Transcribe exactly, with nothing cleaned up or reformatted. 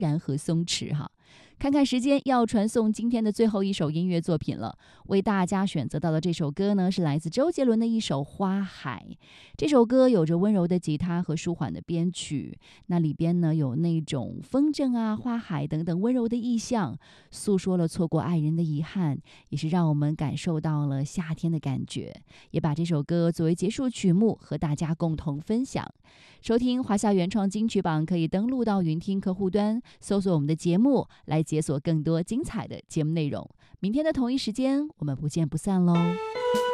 然和松弛哈。看看时间，要传送今天的最后一首音乐作品了。为大家选择到的这首歌呢，是来自周杰伦的一首《花海》。这首歌有着温柔的吉他和舒缓的编曲，那里边呢有那种风筝啊、花海等等温柔的意象，诉说了错过爱人的遗憾，也是让我们感受到了夏天的感觉。也把这首歌作为结束曲目和大家共同分享。收听华夏原创金曲榜，可以登录到云听客户端，搜索我们的节目，来解锁更多精彩的节目内容。明天的同一时间，我们不见不散喽。